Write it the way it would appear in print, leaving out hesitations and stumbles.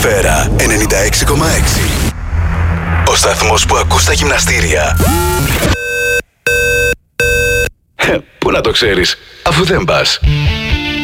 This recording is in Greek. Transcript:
Σφαίρα 96,6. Ο σταθμός που ακούς στα γυμναστήρια. Πού να το ξέρεις, αφού δεν πας.